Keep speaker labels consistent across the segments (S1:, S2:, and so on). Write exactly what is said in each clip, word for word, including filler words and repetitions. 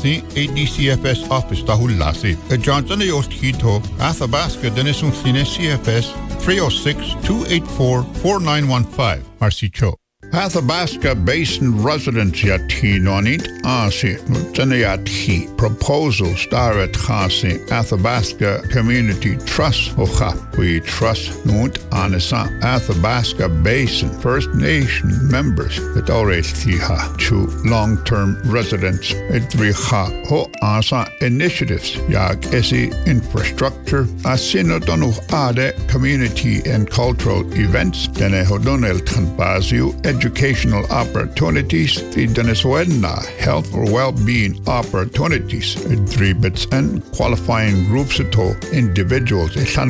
S1: Khasi A D C F S office Tahulasi. A Johnson Yost Hito, Athabasca Denisun C F S three oh six, two eight four, four nine one five. Marcicho. Athabasca Basin residents yati nonit asi tanayati proposal starat khasi Athabasca Community Trust ocha we trust nunt anasa Athabasca Basin First Nation members that already tiha to long-term residents edriha ho asa initiatives yag esi infrastructure asinotonu ade community and cultural events dene hodonel tanbaziu educational opportunities, the Venezuela health or well-being opportunities, dribits and qualifying groups to individuals.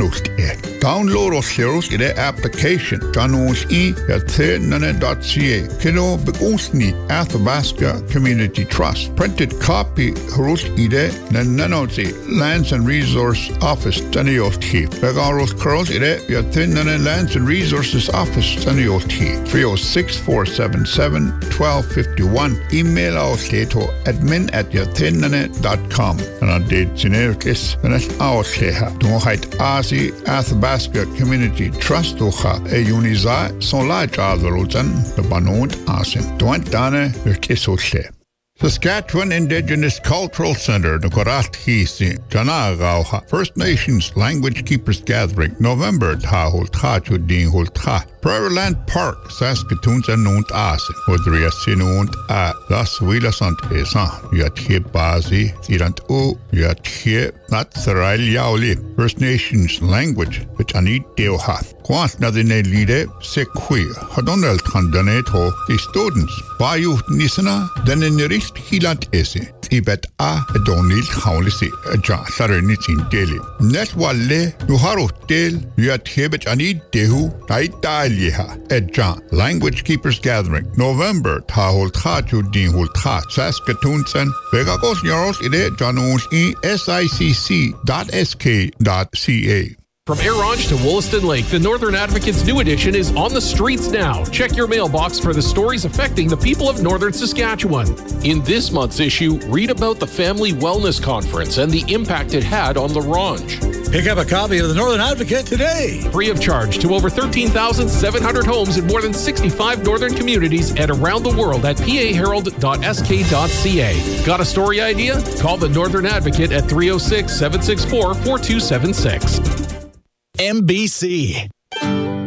S1: Download or share the application. Janus e at third dot c a. Kino Begusni Athabasca Community Trust. Printed copy Rus ide Nananozi Lands and Resource Office Tanios T. Begaros Curls ide at third Lands and Resources Office Tanios T. three oh six, four seven seven, one two five one. Email our to admin at yathinane dot com. And I did generic is and that's our sheha. Don't hide Asi Athabasca Community Trust Uha a uniza son la jadrutan the banod asim. Don't dane kiso she. Saskatchewan Indigenous Cultural Center, Nukorathisi, Janagauha, First Nations Language Keepers Gathering, November, Tahulta, Chudin Hulta, Prairie Land Park, Saskatoon's and Nunt Asin, Udria Sinunt A, Las Willasant Esa, Yathi Bazi, Tirant U, Yathi, Natsarai Yauli, First Nations Language, which Anit Deohath. Quant Nadine Lide, Sequi, Hadonel Tandaneto, the students, Bayu Nisana, then in the Rist Hilant Ese, Tibet A, Adonil Haulisi, a Jan Saranitin Daily. Net Wale, Nuharo Del, Yat Hebet Anid Dehu, Aitaliha, a Jan, Language Keepers Gathering, November, Tahol Taju Din Hulta, Saskatoonsen, Vegagos Yaros Ide, Janus E, S I C C dot S K dot C A.
S2: From Arange to Wollaston Lake, the Northern Advocate's new edition is on the streets now. Check your mailbox for the stories affecting the people of Northern Saskatchewan. In this month's issue, read about the Family Wellness Conference and the impact it had on La Ronge.
S3: Pick up a copy of the Northern Advocate today.
S2: Free of charge to over thirteen thousand seven hundred homes in more than sixty-five northern communities and around the world at p a herald dot s k dot c a. Got a story idea? Call the Northern Advocate at three oh six, seven six four, four two seven six.
S3: M B C.